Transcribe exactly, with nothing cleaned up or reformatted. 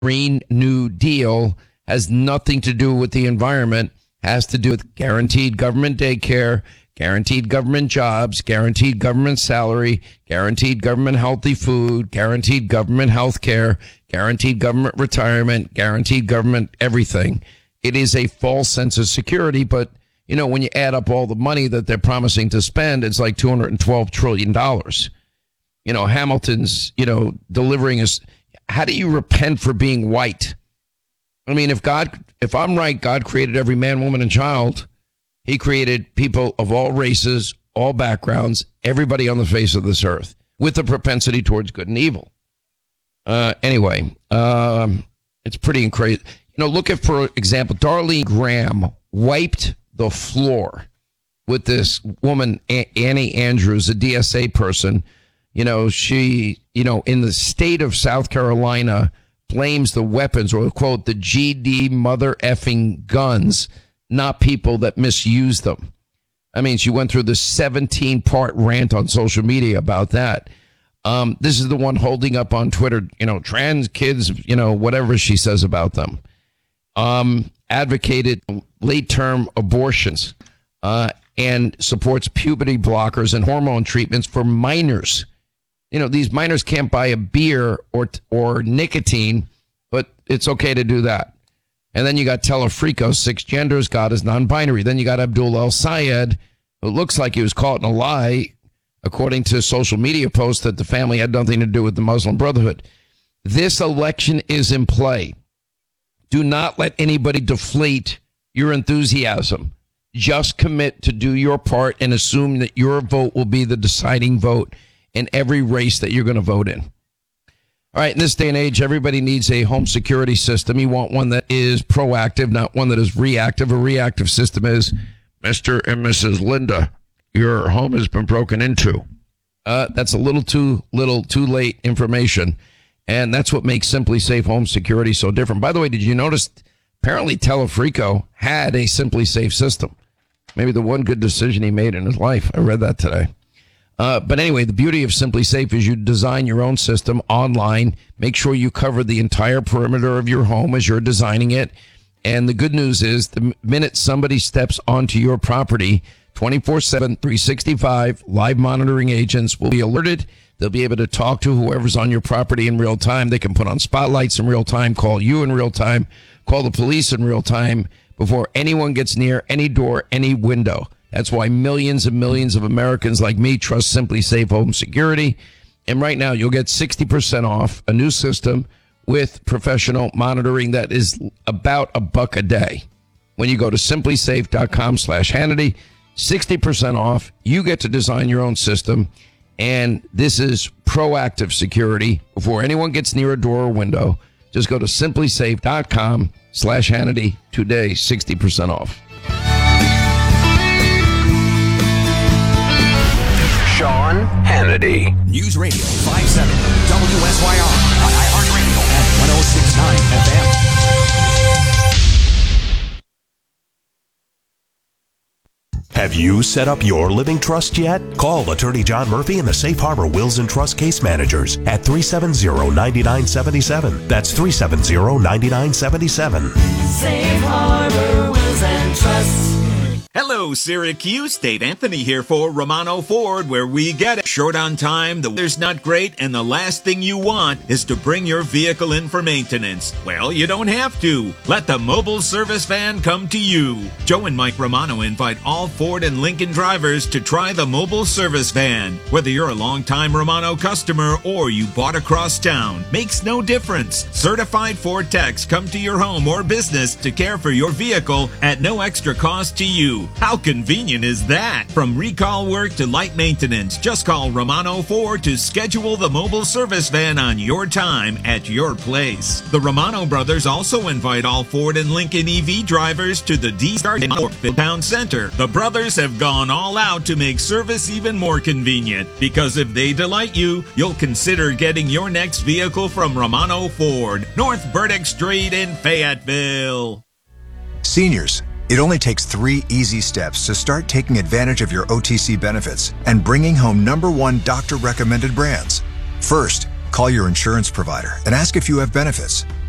Green New Deal has nothing to do with the environment, has to do with guaranteed government daycare, guaranteed government jobs, guaranteed government salary, guaranteed government healthy food, guaranteed government health care, guaranteed government retirement, guaranteed government everything. It is a false sense of security, but, you know, when you add up all the money that they're promising to spend, it's like two hundred twelve trillion dollars. You know, Hamilton's, you know, delivering us. How do you repent for being white? I mean, if God, if I'm right, God created every man, woman, and child. He created people of all races, all backgrounds, everybody on the face of this earth with a propensity towards good and evil. Uh, anyway, um, it's pretty crazy. You know, look at, for example, Darlene Graham wiped the floor with this woman, Annie Andrews, a D S A person. You know, she, you know, in the state of South Carolina, blames the weapons, or quote, the G D mother effing guns, not people that misuse them. I mean, she went through the seventeen part rant on social media about that. Um, this is the one holding up on Twitter, you know, trans kids, you know, whatever she says about them. Um, advocated late term abortions, uh, and supports puberty blockers and hormone treatments for minors. You know, these minors can't buy a beer or or nicotine, but it's okay to do that. And then you got Telefrico, six genders, God is non-binary. Then you got Abdul El Sayed, who looks like he was caught in a lie, according to social media posts that the family had nothing to do with the Muslim Brotherhood. This election is in play. Do not let anybody deflate your enthusiasm. Just commit to do your part and assume that your vote will be the deciding vote in every race that you're going to vote in. All right, in this day and age, everybody needs a home security system. You want one that is proactive, not one that is reactive. A reactive system is, Mister and Missus Linda, your home has been broken into. Uh, that's a little too little, too late information. And that's what makes Simply Safe Home Security so different. By the way, did you notice apparently Telefrico had a Simply Safe system? Maybe the one good decision he made in his life. I read that today. Uh, but anyway, the beauty of Simply Safe is you design your own system online. Make sure you cover the entire perimeter of your home as you're designing it. And the good news is the minute somebody steps onto your property, twenty-four seven, three sixty-five, live monitoring agents will be alerted. They'll be able to talk to whoever's on your property in real time. They can put on spotlights in real time, call you in real time, call the police in real time before anyone gets near any door, any window. That's why millions and millions of Americans like me trust Simply Safe Home Security. And right now, you'll get sixty percent off a new system with professional monitoring that is about a buck a day. When you go to simplysafe.com slash Hannity, sixty percent off. You get to design your own system. And this is proactive security. Before anyone gets near a door or window, just go to simplysafe.com slash Hannity today, sixty percent off. Sean Hannity. News Radio five seventy W S Y R on iHeartRadio and one oh six point nine F M. Have you set up your living trust yet? Call Attorney John Murphy and the Safe Harbor Wills and Trust Case Managers at three seven zero, nine nine seven seven. That's three seven zero, nine nine seven seven. Safe Harbor Wills and Trust. Hello, Syracuse. Dave Anthony here for Romano Ford, where we get it. Short on time, the weather's not great, and the last thing you want is to bring your vehicle in for maintenance. Well, you don't have to. Let the mobile service van come to you. Joe and Mike Romano invite all Ford and Lincoln drivers to try the mobile service van. Whether you're a longtime Romano customer or you bought across town, makes no difference. Certified Ford techs come to your home or business to care for your vehicle at no extra cost to you. How convenient is that? From recall work to light maintenance, just call Romano Ford to schedule the mobile service van on your time at your place. The Romano brothers also invite all Ford and Lincoln E V drivers to the D-Start Town Center. The brothers have gone all out to make service even more convenient, because if they delight you, you'll consider getting your next vehicle from Romano Ford, North Burdick Street in Fayetteville. Seniors, it only takes three easy steps to start taking advantage of your O T C benefits and bringing home number one doctor-recommended brands. First, call your insurance provider and ask if you have benefits.